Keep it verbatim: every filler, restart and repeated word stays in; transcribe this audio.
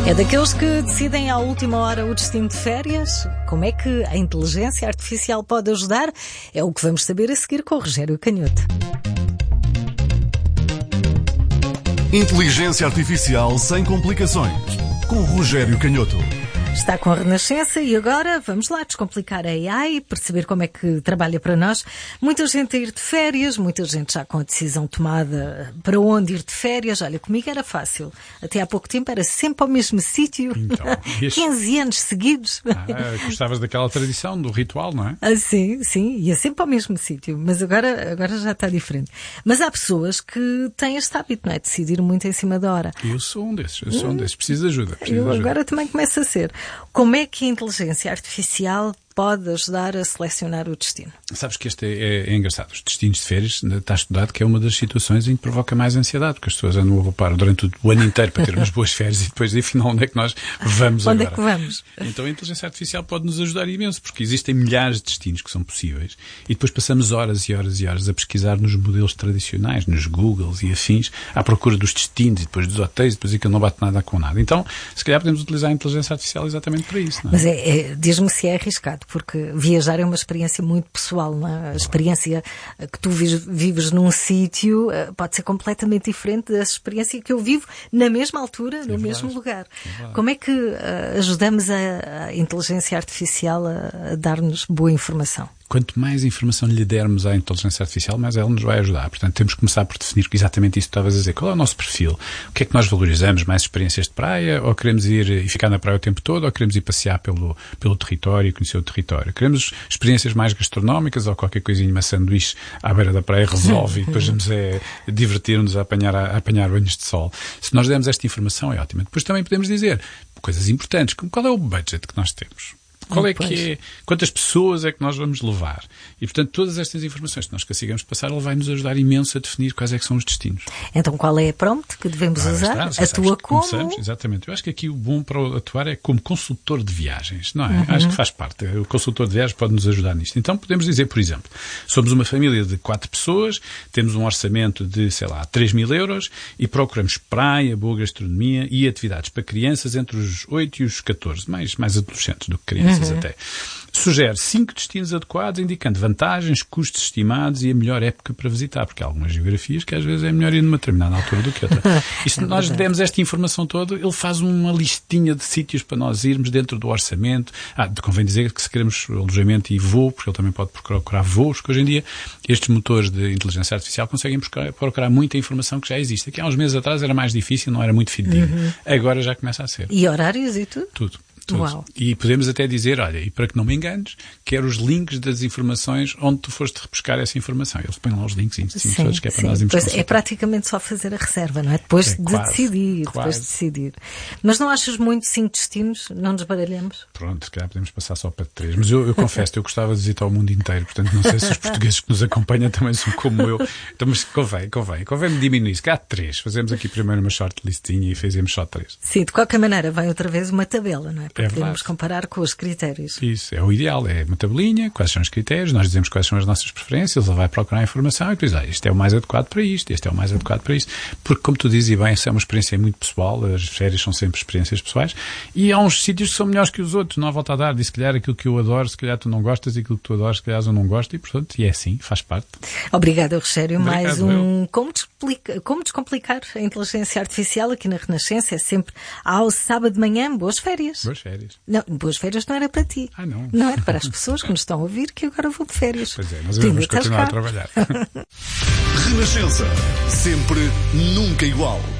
É daqueles que decidem à última hora o destino de férias? Como é que a inteligência artificial pode ajudar? É o que vamos saber a seguir com o Rogério Canhoto. Inteligência Artificial sem complicações, com Rogério Canhoto. Está com a Renascença e agora vamos lá descomplicar a A I, perceber como é que trabalha para nós. Muita gente a ir de férias, muita gente já com a decisão tomada para onde ir de férias. Olha, comigo era fácil. Até há pouco tempo era sempre ao mesmo sítio. Então, este... quinze anos seguidos. Ah, gostavas daquela tradição, do ritual, não é? Ah, sim, sim, ia sempre ao mesmo sítio. Mas agora, agora já está diferente. Mas há pessoas que têm este hábito, não é? Decidir muito em cima da hora. Eu sou um desses, eu sou um desses. Preciso de ajuda. Preciso Eu de ajuda. agora também começo a ser. Como é que a inteligência artificial pode ajudar a selecionar o destino? Sabes que este é, é engraçado. Os destinos de férias, está estudado que é uma das situações em que provoca mais ansiedade, porque as pessoas andam a roubar durante o ano inteiro para ter umas boas férias e depois, afinal, onde é que nós vamos onde agora? Onde é que vamos? Então a inteligência artificial pode nos ajudar imenso, porque existem milhares de destinos que são possíveis e depois passamos horas e horas e horas a pesquisar nos modelos tradicionais, nos Googles e afins, à procura dos destinos e depois dos hotéis e depois aquilo não bate nada com nada. Então, se calhar podemos utilizar a inteligência artificial exatamente para isso, não é? Mas é, é, diz-me se é arriscado, porque viajar é uma experiência muito pessoal, não é? A experiência que tu vives num sítio pode ser completamente diferente da experiência que eu vivo na mesma altura, no é mesmo lugar. É Como é que uh, ajudamos a, a inteligência artificial a, a dar-nos boa informação? Quanto mais informação lhe dermos à inteligência artificial, mais ela nos vai ajudar. Portanto, temos que começar por definir exatamente isso que estavas a dizer. Qual é o nosso perfil? O que é que nós valorizamos? Mais experiências de praia? Ou queremos ir e ficar na praia o tempo todo? Ou queremos ir passear pelo, pelo território e conhecer o território? Queremos experiências mais gastronómicas? Ou qualquer coisinha, uma sanduíche à beira da praia resolve e depois vamos é, divertir-nos a apanhar, a, a apanhar banhos de sol? Se nós dermos esta informação, é ótimo. Depois também podemos dizer coisas importantes, como qual é o budget que nós temos? Qual é que é, quantas pessoas é que nós vamos levar? E, portanto, todas estas informações que nós consigamos passar, ele vai nos ajudar imenso a definir quais é que são os destinos. Então, qual é a prompt que devemos ah, usar? Está, Atua como? Começamos, exatamente. Eu acho que aqui o bom para atuar é como consultor de viagens, não é? Uhum. Acho que faz parte. O consultor de viagens pode nos ajudar nisto. Então, podemos dizer, por exemplo, somos uma família de quatro pessoas, temos um orçamento de, sei lá, três mil euros e procuramos praia, boa gastronomia e atividades para crianças entre os oito e os catorze, mais, mais adolescentes do que crianças. Uhum. Até. Sugere cinco destinos adequados, indicando vantagens, custos estimados e a melhor época para visitar, porque há algumas geografias que às vezes é melhor ir numa determinada altura do que outra. E se é nós demos esta informação toda, ele faz uma listinha de sítios para nós irmos dentro do orçamento. Ah, convém dizer que se queremos alojamento e voo, porque ele também pode procurar voos, porque hoje em dia estes motores de inteligência artificial conseguem procurar, procurar muita informação que já existe. Aqui há uns meses atrás era mais difícil, não era muito fidedigno. Uhum. Agora já começa a ser. E horários e tudo? Tudo. Tudo. Uau. E podemos até dizer, olha, e para que não me enganes, quero os links das informações onde tu foste repescar essa informação. Eles põem lá os links sim, todos que é para sim. nós irmos pois é praticamente só fazer a reserva, não é? Depois é de quase, decidir, quase. depois de decidir. Mas não achas muito cinco destinos? Não nos baralhamos? Pronto, se calhar podemos passar só para três. Mas eu, eu confesso, eu gostava de visitar o mundo inteiro, portanto não sei se os portugueses que nos acompanham também são como eu. Então, mas convém, convém. Convém diminuir. Se calhar três. Fazemos aqui primeiro uma shortlistinha e fazemos só três. Sim, de qualquer maneira, vai outra vez uma tabela, não é? Para é podermos comparar com os critérios. Isso, é o ideal, é uma tabelinha, quais são os critérios, nós dizemos quais são as nossas preferências, ele vai procurar a informação e depois, ah, este é o mais adequado para isto, este é o mais adequado para isto, porque como tu dizes, e bem, isso é uma experiência muito pessoal, as férias são sempre experiências pessoais, e há uns sítios que são melhores que os outros, não há volta a dar, diz se calhar aquilo que eu adoro, se calhar tu não gostas, e aquilo que tu adoras, se calhar eu não gosto, e portanto, e é assim, faz parte. Obrigada, Rogério, Obrigado, mais um como, descomplica, como descomplicar a inteligência artificial aqui na Renascença, é sempre ao sábado de manhã, boas férias. Boas férias. Não, boas férias não era para ti. Ah, não. Não era para as pessoas que nos estão a ouvir que agora vou de férias. Pois é, nós vamos continuar a trabalhar. Renascença. Sempre, nunca igual.